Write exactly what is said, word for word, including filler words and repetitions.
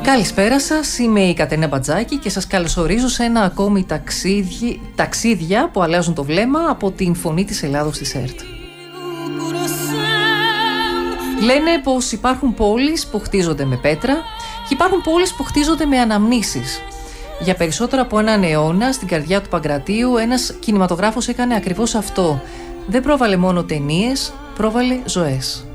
Καλησπέρα σας, είμαι η Κατερίνα Μπατζάκη και σας καλωσορίζω σε ένα ακόμη ταξίδι, ταξίδια που αλλάζουν το βλέμμα από την Φωνή της Ελλάδος της ΕΡΤ. Λένε πως υπάρχουν πόλεις που χτίζονται με πέτρα και υπάρχουν πόλεις που χτίζονται με αναμνήσεις. Για περισσότερο από έναν αιώνα, στην καρδιά του Παγκρατίου, ένας κινηματογράφος έκανε ακριβώς αυτό. Δεν πρόβαλε μόνο ταινίες, πρόβαλε ζωές.